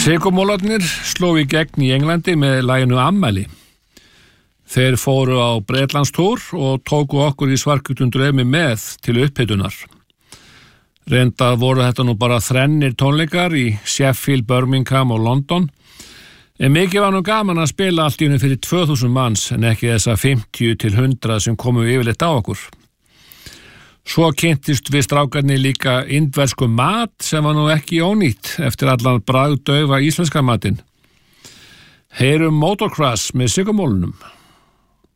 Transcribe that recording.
Sykurmólarnir sló í gegn í Englandi með laginu Afmæli. Þeir fóru á Bretlandstúr og tóku okkur í Svarthvítum draumi með til upphitunar. Reyndar voru þetta nú bara 3 tónleikar í Sheffield, Birmingham og London. En mikið var nú gaman að spila allt í einu fyrir 2000 manns en ekki þessa 50 til 100 sem komu yfirleitt á okkur. Svo kynntist við strákarnir líka indversku mat sem var nú ekki ónýtt eftir allan bragðdaufa íslenska matinn. Heyrum Motorcross með Sykurmólunum.